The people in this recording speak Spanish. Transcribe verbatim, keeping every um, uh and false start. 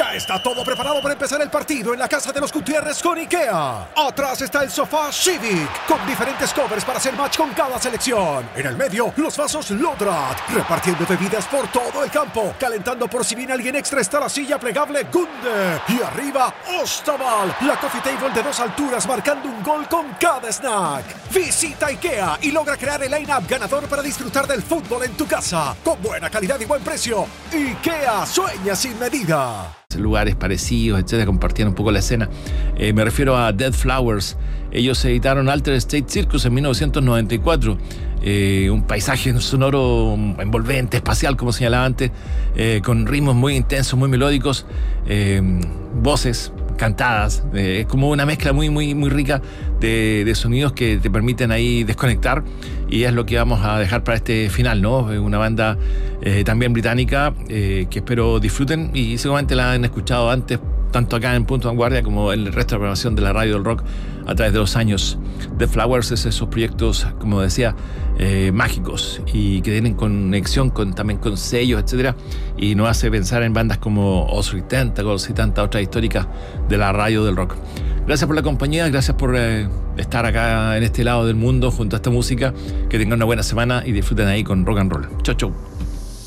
Ya está todo preparado para empezar el partido en la casa de los Gutiérrez con IKEA. Atrás está el sofá Civic, con diferentes covers para hacer match con cada selección. En el medio, los vasos Lodrat, repartiendo bebidas por todo el campo. Calentando por si viene alguien extra está la silla plegable Gunde. Y arriba, Ostaval, la coffee table de dos alturas marcando un gol con cada snack. Visita IKEA y logra crear el line-up ganador para disfrutar del fútbol en tu casa. Con buena calidad y buen precio. IKEA sueña sin medida. Lugares parecidos, etcétera, compartían un poco la escena. Eh, me refiero a Dead Flowers. Ellos editaron Alter State Circus en mil novecientos noventa y cuatro. Eh, un paisaje sonoro envolvente, espacial, como señalaba antes, eh, con ritmos muy intensos, muy melódicos, eh, voces cantadas. Eh, es como una mezcla muy, muy, muy rica de, de sonidos que te permiten ahí desconectar, y es lo que vamos a dejar para este final, ¿no? Una banda eh, también británica eh, que espero disfruten y seguramente la han escuchado antes, tanto acá en Punto Vanguardia como en el resto de la programación de la radio del rock a través de los años. The Flowers es esos proyectos, como decía, eh, mágicos y que tienen conexión con, también con sellos, etcétera, y nos hace pensar en bandas como Ozzy Tentacles y tantas otras históricas de la radio del rock. Gracias por la compañía, gracias por eh, estar acá en este lado del mundo junto a esta música. Que tengan una buena semana y disfruten ahí con rock and roll. Chau, chau.